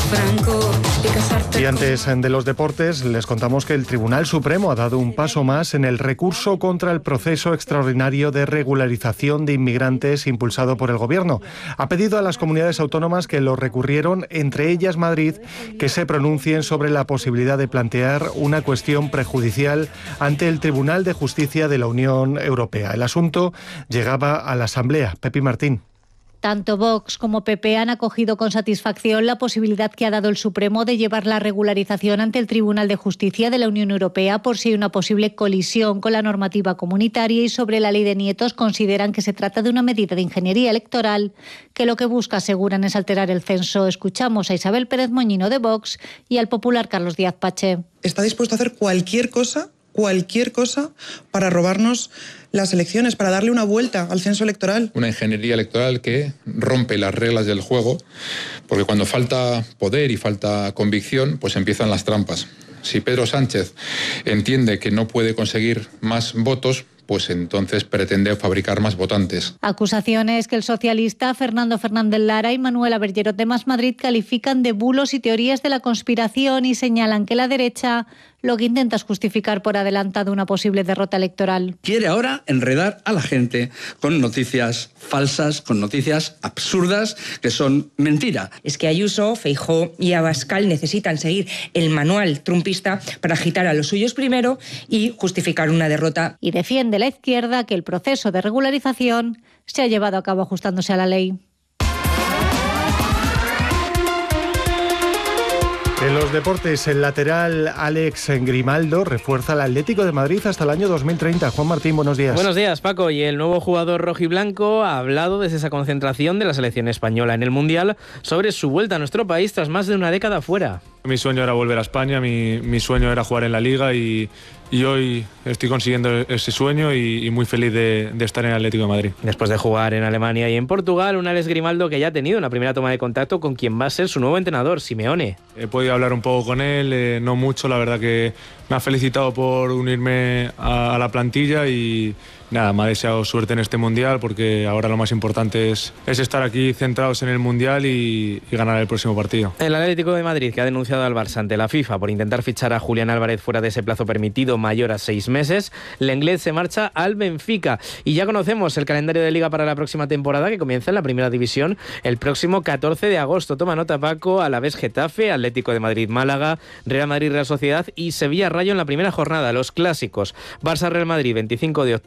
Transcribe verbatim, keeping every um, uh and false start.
Y antes de los deportes, les contamos que el Tribunal Supremo ha dado un paso más en el recurso contra el proceso extraordinario de regularización de inmigrantes impulsado por el Gobierno. Ha pedido a las comunidades autónomas que lo recurrieron, entre ellas Madrid, que se pronuncien sobre la posibilidad de plantear una cuestión prejudicial ante el Tribunal de Justicia de la Unión Europea. El asunto llegaba a la Asamblea. Pepi Martín. Tanto Vox como P P han acogido con satisfacción la posibilidad que ha dado el Supremo de llevar la regularización ante el Tribunal de Justicia de la Unión Europea por si hay una posible colisión con la normativa comunitaria, y sobre la ley de nietos consideran que se trata de una medida de ingeniería electoral que lo que busca, aseguran, es alterar el censo. Escuchamos a Isabel Pérez Moñino de Vox y al popular Carlos Díaz Pache. Está dispuesto a hacer cualquier cosa, cualquier cosa para robarnos las elecciones, para darle una vuelta al censo electoral. Una ingeniería electoral que rompe las reglas del juego, porque cuando falta poder y falta convicción, pues empiezan las trampas. Si Pedro Sánchez entiende que no puede conseguir más votos, pues entonces pretende fabricar más votantes. Acusaciones que el socialista Fernando Fernández Lara y Manuela Bergerot de Más Madrid califican de bulos y teorías de la conspiración y señalan que la derecha lo que intenta es justificar por adelantado una posible derrota electoral. Quiere ahora enredar a la gente con noticias falsas, con noticias absurdas que son mentira. Es que Ayuso, Feijóo y Abascal necesitan seguir el manual trumpista para agitar a los suyos primero y justificar una derrota. Y defiende la izquierda que el proceso de regularización se ha llevado a cabo ajustándose a la ley. En los deportes, el lateral Alex Grimaldo refuerza al Atlético de Madrid hasta el año dos mil treinta. Juan Martín, buenos días. Buenos días, Paco. Y el nuevo jugador rojiblanco ha hablado desde esa concentración de la selección española en el Mundial sobre su vuelta a nuestro país tras más de una década fuera. Mi sueño era volver a España, mi, mi sueño era jugar en la Liga y, y hoy estoy consiguiendo ese sueño y, y muy feliz de, de estar en el Atlético de Madrid. Después de jugar en Alemania y en Portugal, un Alex Grimaldo que ya ha tenido una primera toma de contacto con quien va a ser su nuevo entrenador, Simeone. He podido hablar un poco con él, eh, no mucho, la verdad que me ha felicitado por unirme a, a la plantilla y nada, me ha deseado suerte en este Mundial porque ahora lo más importante es, es estar aquí centrados en el Mundial y, y ganar el próximo partido. El Atlético de Madrid, que ha denunciado al Barça ante la FIFA por intentar fichar a Julián Álvarez fuera de ese plazo permitido mayor a seis meses, Lenglet se marcha al Benfica. Y ya conocemos el calendario de Liga para la próxima temporada, que comienza en la Primera División el próximo catorce de agosto. Toma nota, Paco: Alavés Getafe, Atlético de Madrid Málaga, Real Madrid Real Sociedad y Sevilla Rayo en la primera jornada. Los clásicos: Barça Real Madrid veinticinco de octubre